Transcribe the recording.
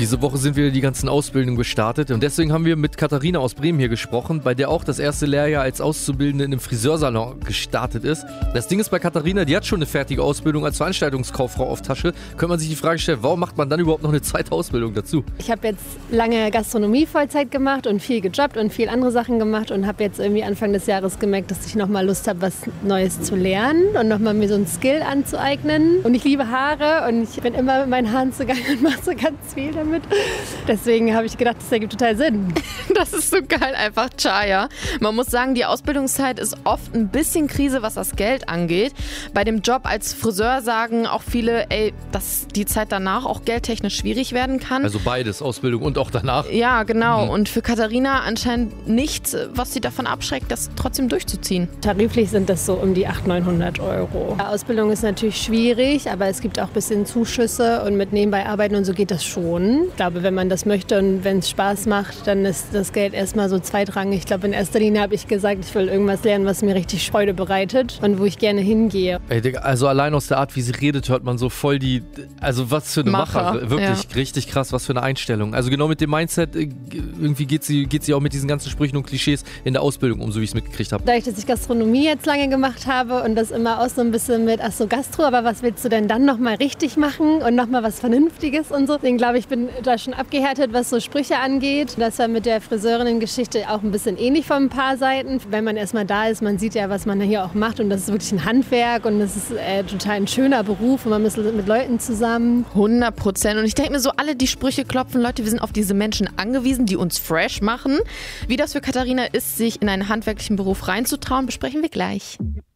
Diese Woche sind wieder die ganzen Ausbildungen gestartet und deswegen haben wir mit Katharina aus Bremen hier gesprochen, bei der auch das erste Lehrjahr als Auszubildende in einem Friseursalon gestartet ist. Das Ding ist bei Katharina, die hat schon eine fertige Ausbildung als Veranstaltungskauffrau auf Tasche. Könnte man sich die Frage stellen, warum macht man dann überhaupt noch eine zweite Ausbildung dazu? Ich habe jetzt lange Gastronomie Vollzeit gemacht und viel gejobbt und viel andere Sachen gemacht und habe jetzt irgendwie Anfang des Jahres gemerkt, dass ich nochmal Lust habe, was Neues zu lernen und nochmal mir so ein Skill anzueignen. Und ich liebe Haare und ich bin immer mit meinen Haaren zugange und mache so ganz viel damit. Deswegen habe ich gedacht, das ergibt total Sinn. Das ist so geil, einfach Chaya. Man muss sagen, die Ausbildungszeit ist oft ein bisschen Krise, was das Geld angeht. Bei dem Job als Friseur sagen auch viele, dass die Zeit danach auch geldtechnisch schwierig werden kann. Also beides, Ausbildung und auch danach. Ja, genau. Und für Katharina anscheinend nichts, was sie davon abschreckt, das trotzdem durchzuziehen. Tariflich sind das so um die 800-900 €. Die Ausbildung ist natürlich schwierig, aber es gibt auch ein bisschen Zuschüsse und mit nebenbei arbeiten und so geht das schon. Ich glaube, wenn man das möchte und wenn es Spaß macht, dann ist das Geld erstmal so zweitrangig. Ich glaube, in erster Linie habe ich gesagt, ich will irgendwas lernen, was mir richtig Freude bereitet und wo ich gerne hingehe. Also allein aus der Art, wie sie redet, hört man so voll also was für eine Macher. Wirklich, richtig krass, was für eine Einstellung. Also genau mit dem Mindset, irgendwie geht sie auch mit diesen ganzen Sprüchen und Klischees in der Ausbildung um, so wie ich es mitgekriegt habe. Dadurch, dass ich Gastronomie jetzt lange gemacht habe und das immer auch so ein bisschen mit, ach so Gastro, aber was willst du denn dann nochmal richtig machen und nochmal was Vernünftiges und so. Deswegen glaube ich, bin da schon abgehärtet, was so Sprüche angeht. Das war mit der Friseurinnen-Geschichte auch ein bisschen ähnlich von ein paar Seiten. Wenn man erstmal da ist, man sieht ja, was man hier auch macht und das ist wirklich ein Handwerk und das ist total ein schöner Beruf und man ist mit Leuten zusammen. 100%. Und ich denke mir so, alle die Sprüche klopfen, Leute, wir sind auf diese Menschen angewiesen, die uns fresh machen. Wie das für Katharina ist, sich in einen handwerklichen Beruf reinzutrauen, besprechen wir gleich.